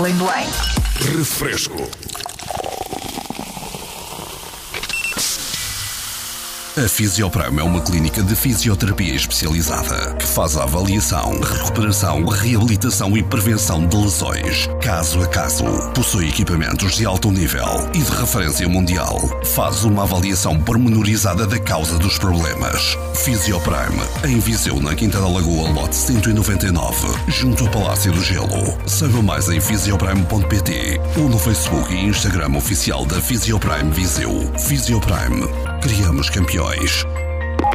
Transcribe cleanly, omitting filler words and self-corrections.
Em Belém. Refresco. A Fisioprime é uma clínica de fisioterapia especializada que faz a avaliação, recuperação, reabilitação e prevenção de lesões, caso a caso. Possui equipamentos de alto nível e de referência mundial. Faz uma avaliação pormenorizada da causa dos problemas. Fisioprime, em Viseu, na Quinta da Lagoa, lote 199, junto ao Palácio do Gelo. Saiba mais em fisioprime.pt ou no Facebook e Instagram oficial da Fisioprime Viseu. Fisioprime. Criamos campeões.